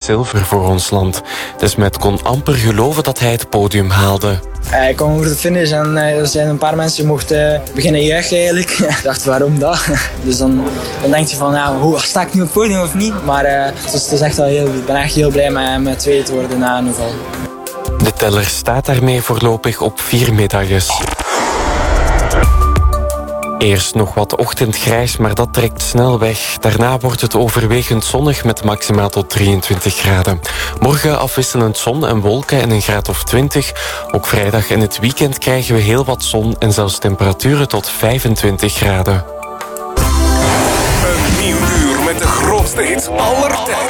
zilver voor ons land. Desmet kon amper geloven dat hij het podium haalde. Ik kwam over de finish en er zijn een paar mensen die mochten beginnen juichen eigenlijk. Ik dacht, waarom dat? Dus dan denk je van, sta ik nu op het podium of niet? Maar het is echt wel ik ben echt heel blij met tweede te worden na een val. De teller staat daarmee voorlopig op 4 medailles. Eerst nog wat ochtendgrijs, maar dat trekt snel weg. Daarna wordt het overwegend zonnig met maximaal tot 23 graden. Morgen afwisselend zon en wolken en een graad of 20. Ook vrijdag en het weekend krijgen we heel wat zon en zelfs temperaturen tot 25 graden. Een nieuw uur met de grootste hits aller tijden.